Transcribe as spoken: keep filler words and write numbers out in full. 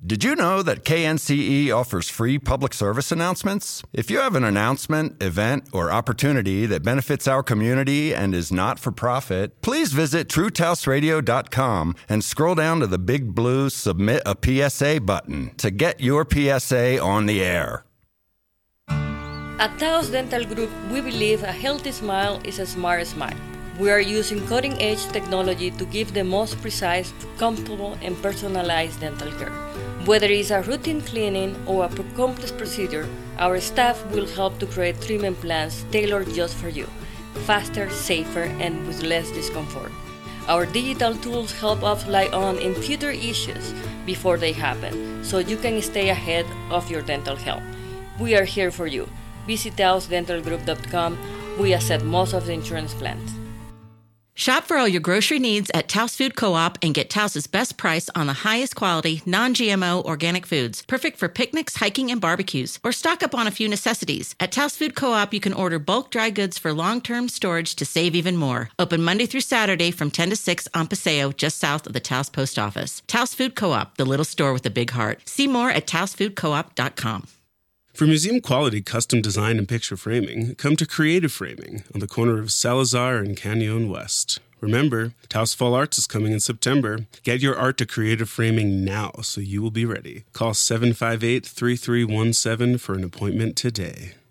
Did you know that K N C E offers free public service announcements? If you have an announcement, event, or opportunity that benefits our community and is not for profit, please visit true taos radio dot com and scroll down to the big blue Submit a P S A button to get your P S A on the air. At Taos Dental Group, we believe a healthy smile is a smart smile. We are using cutting-edge technology to give the most precise, comfortable, and personalized dental care. Whether it's a routine cleaning or a complex procedure, our staff will help to create treatment plans tailored just for you, faster, safer, and with less discomfort. Our digital tools help us lie on in future issues before they happen, so you can stay ahead of your dental health. We are here for you. Visit taos dental group dot com. We accept most of the insurance plans. Shop for all your grocery needs at Taos Food Co-op and get Taos's best price on the highest quality, non-G M O organic foods, perfect for picnics, hiking, and barbecues. Or stock up on a few necessities. At Taos Food Co-op, you can order bulk dry goods for long-term storage to save even more. Open Monday through Saturday from ten to six on Paseo, just south of the Taos Post Office. Taos Food Co-op, the little store with a big heart. See more at taos food co op dot com. For museum-quality custom design and picture framing, come to Creative Framing on the corner of Salazar and Canyon West. Remember, Taos Fall Arts is coming in September. Get your art to Creative Framing now so you will be ready. Call seven five eight, three three one seven for an appointment today.